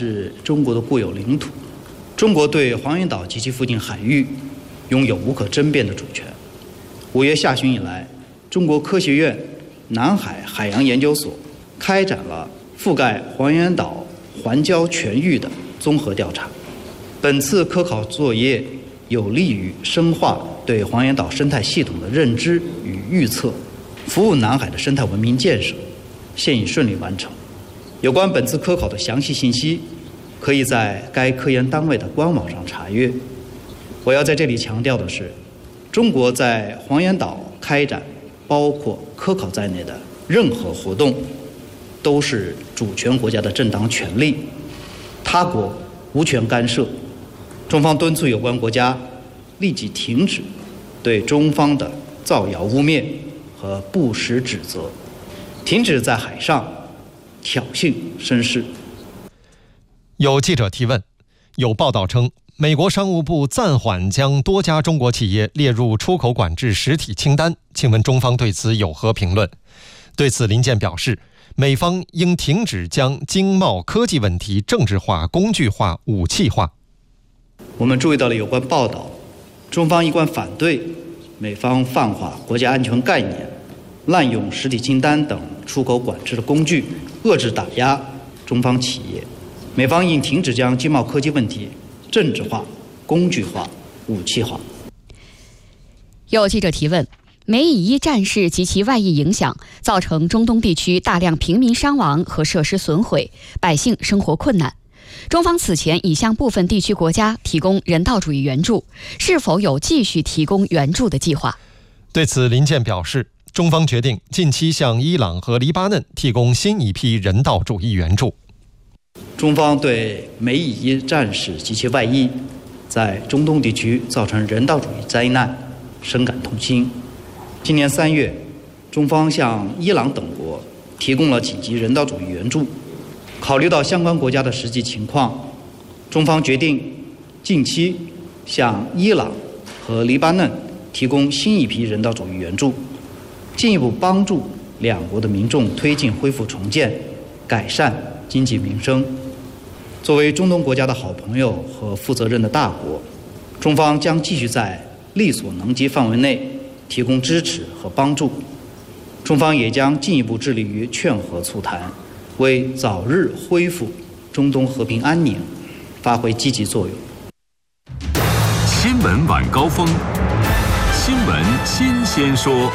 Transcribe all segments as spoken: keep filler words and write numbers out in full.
是中国的固有领土，中国对黄岩岛及其附近海域拥有无可争辩的主权。五月下旬以来，中国科学院南海海洋研究所开展了覆盖黄岩岛环礁全域的综合调查。本次科考作业有利于深化对黄岩岛生态系统的认知与预测，服务南海的生态文明建设，现已顺利完成。有关本次科考的详细信息，可以在该科研单位的官网上查阅。我要在这里强调的是，中国在黄岩岛开展包括科考在内的任何活动，都是主权国家的正当权利，他国无权干涉。中方敦促有关国家立即停止对中方的造谣污蔑和不实指责，停止在海上挑衅生事。 有记者提问，有报道称美国商务部暂缓将多家中国企业列入出口管制实体清单，请问中方对此有何评论？对此，林健表示，美方应停止将经贸科技问题政治化、工具化、武器化。 我们注意到了有关报道，中方一贯反对美方泛化国家安全概念，滥用实体清单等出口管制的工具，遏制打压中方企业。美方应停止将经贸科技问题政治化、工具化、武器化。 有记者提问，美以伊战事及其外溢影响，造成中东地区大量平民伤亡和设施损毁，百姓生活困难。中方此前已向部分地区国家提供人道主义援助，是否有继续提供援助的计划？ 对此，林健表示，中方决定近期向伊朗和黎巴嫩提供新一批人道主义援助。 中方对美以伊战事及其外溢在中东地区造成人道主义灾难深感痛心。今年三月，中方向伊朗等国提供了紧急人道主义援助。考虑到相关国家的实际情况，中方决定近期向伊朗和黎巴嫩提供新一批人道主义援助，进一步帮助两国的民众推进恢复重建，改善经济民生。作为中东国家的好朋友和负责任的大国，中方将继续在力所能及范围内提供支持和帮助。中方也将进一步致力于劝和促谈，为早日恢复中东和平安宁发挥积极作用。 新闻晚高峰，新闻新鲜说。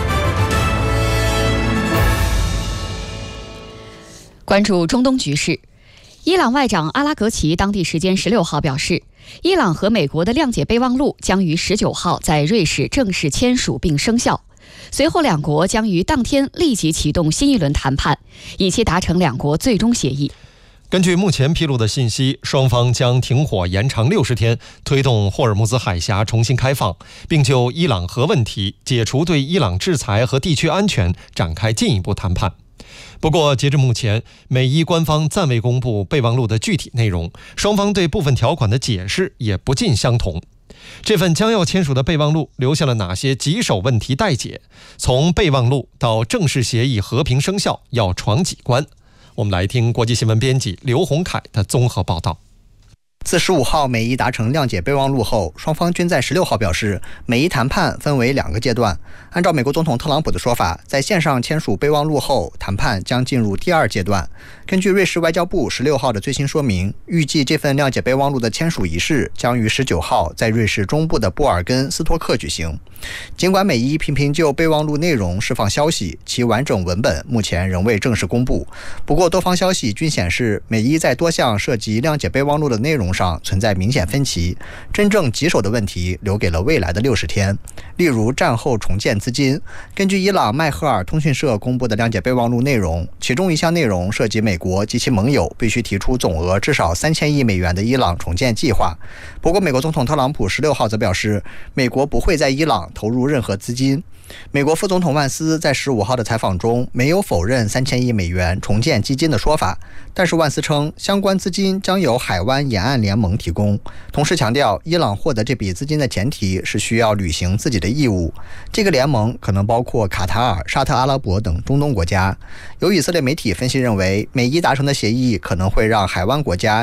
关注中东局势，伊朗外长阿拉格齐当地时间十六号表示，伊朗和美国的谅解备忘录将于十九号在瑞士正式签署并生效。随后两国将于当天立即启动新一轮谈判，以期达成两国最终协议。 根据目前披露的信息，双方将停火延长六十天，推动霍尔木兹海峡重新开放，并就伊朗核问题、解除对伊朗制裁和地区安全展开进一步谈判。不过，截至目前，美伊官方暂未公布备忘录的具体内容，双方对部分条款的解释也不尽相同。这份将要签署的备忘录留下了哪些棘手问题待解？从备忘录到正式协议和平生效，要闯几关？我们来听国际新闻编辑刘洪凯的综合报道。 自十五号美伊达成谅解备忘录后，双方均在十六号表示，美伊谈判分为两个阶段。按照美国总统特朗普的说法，在线上签署备忘录后，谈判将进入第二阶段。根据瑞士外交部十六号的最新说明，预计这份谅解备忘录的签署仪式将于十九号在瑞士中部的布尔根斯托克举行。尽管美伊频频就备忘录内容释放消息，其完整文本目前仍未正式公布。不过，多方消息均显示，美伊在多项涉及谅解备忘录的内容上存在明显分歧，真正棘手的问题留给了未来的六十天。例如，战后重建资金。根据伊朗迈赫尔通讯社公布的谅解备忘录内容，其中一项内容涉及美国及其盟友必须提出总额至少三千亿美元的伊朗重建计划。不过，美国总统特朗普十六号则表示，美国不会在伊朗投入任何资金。美国副总统万斯在十五号的采访中没有否认三千亿美元重建基金的说法，但是万斯称相关资金将由海湾沿岸联盟提供，同时强调伊朗获得这笔资金的前提是需要履行自己的义务。这个联盟可能包括卡塔尔、沙特阿拉伯等中东国家。有以色列媒体分析认为，美伊达成的协议可能会让海湾国家